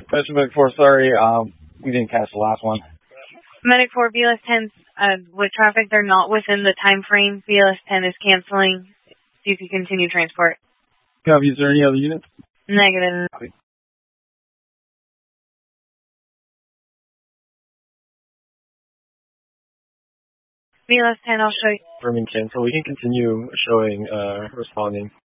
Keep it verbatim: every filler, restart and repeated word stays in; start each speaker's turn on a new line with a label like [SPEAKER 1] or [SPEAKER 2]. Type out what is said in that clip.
[SPEAKER 1] Special Medic four, sorry, um, we didn't catch the last one.
[SPEAKER 2] Medic four, B L S ten, uh, with traffic, they're not within the time frame. B L S ten is canceling. You can continue transport.
[SPEAKER 1] Copy, is there any other units?
[SPEAKER 2] Negative.
[SPEAKER 1] Copy.
[SPEAKER 2] B L S ten, I'll show you.
[SPEAKER 3] Confirming cancel. We can continue showing, uh, responding.